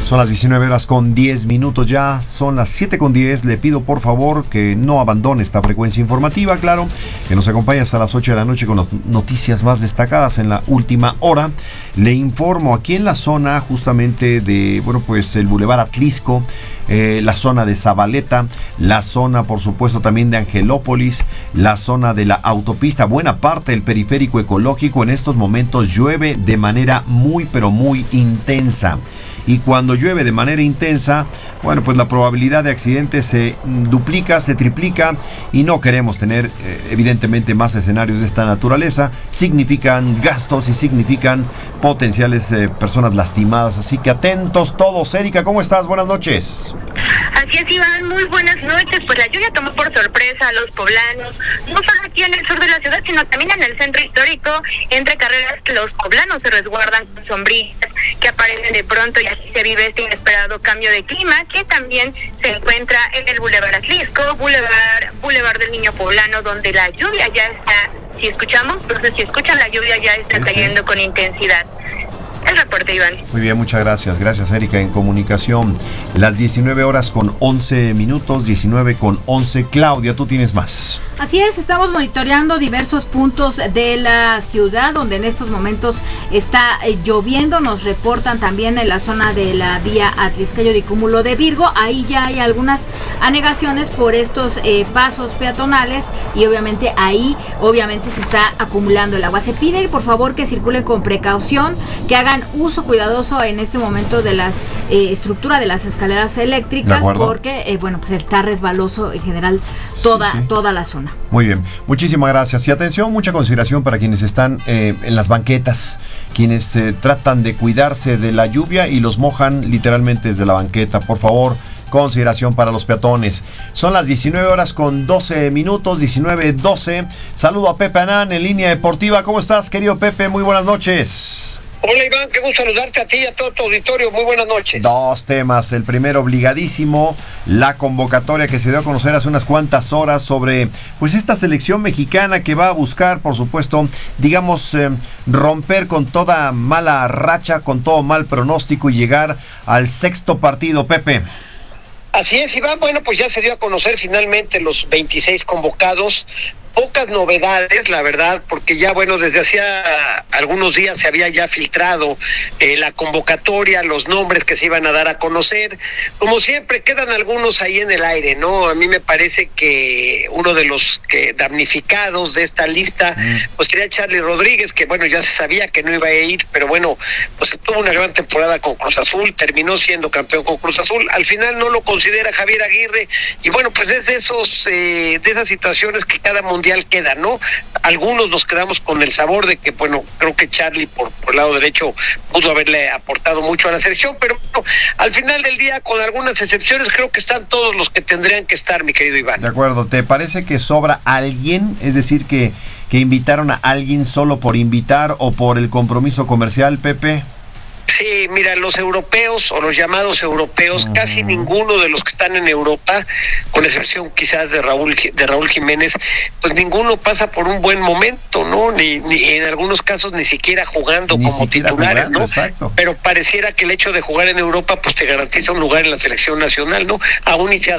Son las 19:10 ya, son las 7:10. Le pido por favor que no abandone esta frecuencia informativa, claro, que nos acompañe hasta las 8 de la noche con las noticias más destacadas en la última hora. Le informo aquí en la zona justamente de, pues el Boulevard Atlisco, la zona de Zabaleta, la zona por supuesto también de Angelópolis, la zona de la autopista, buena parte del periférico ecológico. En estos momentos llueve de manera muy pero muy intensa. Y cuando llueve de manera intensa, pues la probabilidad de accidentes se duplica, se triplica, y no queremos tener evidentemente más escenarios de esta naturaleza. Significan gastos y significan potenciales personas lastimadas, así que atentos todos. Erika, ¿cómo estás? Buenas noches. Así es, Iván, muy buenas noches. Pues la lluvia tomó por sorpresa a los poblanos, no solo aquí en el sur de la ciudad, sino también en el centro histórico. Entre carreras, los poblanos se resguardan con sombrillas que aparecen de pronto, y así se vive este inesperado cambio de clima, que también se encuentra en el Boulevard Atlisco, Boulevard del Niño Poblano, donde la lluvia ya está, si escuchan, la lluvia ya está cayendo con intensidad. El reporte, Iván. Muy bien, muchas gracias. Gracias, Erika, en comunicación. Las 19:11, 19:11. Claudia, tú tienes más. Así es, estamos monitoreando diversos puntos de la ciudad donde en estos momentos está lloviendo. Nos reportan también en la zona de la vía Atliscayo de Cúmulo de Virgo. Ahí ya hay algunas anegaciones por estos pasos peatonales, y obviamente ahí se está acumulando el agua. Se pide por favor que circulen con precaución, que hagan uso cuidadoso en este momento de las estructura de las escaleras eléctricas, porque pues está resbaloso en general toda la zona. Muy bien, muchísimas gracias. Y atención, mucha consideración para quienes están en las banquetas, quienes tratan de cuidarse de la lluvia y los mojan literalmente desde la banqueta. Por favor, consideración para los peatones. Son las 19:12, 19:12. Saludo a Pepe Anán en Línea Deportiva. ¿Cómo estás, querido Pepe? Muy buenas noches. Hola, Iván, qué gusto saludarte a ti y a todo tu auditorio. Muy buenas noches. Dos temas. El primero, obligadísimo, la convocatoria que se dio a conocer hace unas cuantas horas sobre esta selección mexicana que va a buscar, por supuesto, romper con toda mala racha, con todo mal pronóstico, y llegar al sexto partido. Pepe. Así es, Iván. Pues ya se dio a conocer finalmente los 26 convocados. Pocas novedades, la verdad, porque ya, desde hacía algunos días se había ya filtrado la convocatoria, los nombres que se iban a dar a conocer. Como siempre, quedan algunos ahí en el aire, ¿no? A mí me parece que uno de los damnificados de esta lista, sería Charly Rodríguez, que ya se sabía que no iba a ir, pero tuvo una gran temporada con Cruz Azul, terminó siendo campeón con Cruz Azul. Al final no lo considera Javier Aguirre, y es de esas situaciones que cada mundial queda, ¿no? Algunos nos quedamos con el sabor de que, creo que Charly por el lado derecho pudo haberle aportado mucho a la selección, pero al final del día, con algunas excepciones, creo que están todos los que tendrían que estar, mi querido Iván. De acuerdo. ¿Te parece que sobra alguien? Es decir, que invitaron a alguien solo por invitar o por el compromiso comercial, Pepe. Sí, mira, los europeos o los llamados europeos, casi ninguno de los que están en Europa, con excepción quizás de Raúl Jiménez, ninguno pasa por un buen momento, ¿no? Ni en algunos casos ni siquiera jugando como titulares, ¿no? Exacto. Pero pareciera que el hecho de jugar en Europa te garantiza un lugar en la selección nacional, ¿no? Aún y sea